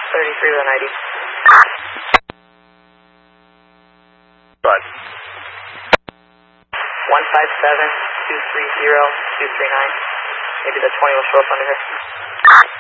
33 with an ID. Bud. 157-230-239. Maybe the 20 will show up under here.